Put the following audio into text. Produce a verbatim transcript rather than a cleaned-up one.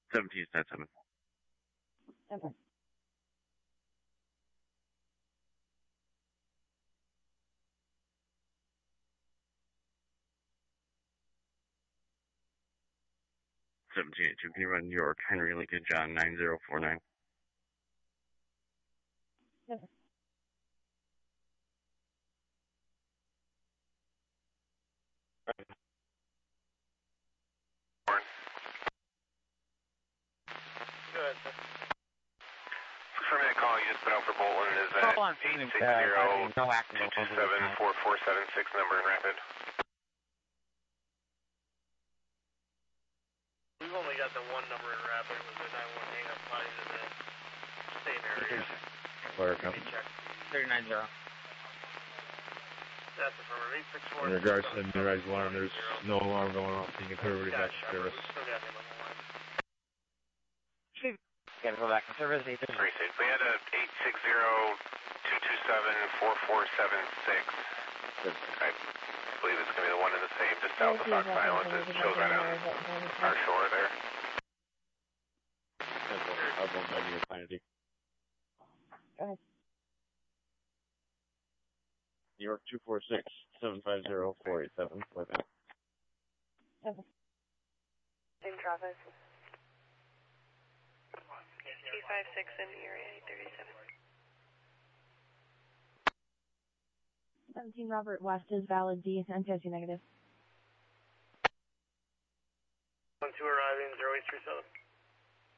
seventeen is ten seven. Okay. seventeen eighty-two, can you run New York, Henry Lincoln, John, nine zero four nine? Okay. Go ahead, sir. For a minute call you just put out for Bolton is at eight six zero, two two seven, four four seven six number in Rapid. We've only got the one number in Rapid. It was the nine one hang up bodies in the same area. Where come? thirty-nine zero. That's affirmative. eight six four. In regards to the New alarm, there's no alarm going off. You can put everybody back to service. We still got him on the line. Gotta go back to service. eight six zero. Very safe. We had a eight six zero, two two seven, four four seven six. I believe it's going to be the one and the same, just south of Fox Island. It shows right on our shore there. I'll go back to your Kennedy. Go ahead. New York two four six, seven five zero, four eight seven. With that. Okay. Same traffic. two five six in the area, eight thirty-seven. seventeen Robert West is valid D, and test you negative. one two arriving, zero eight three seven.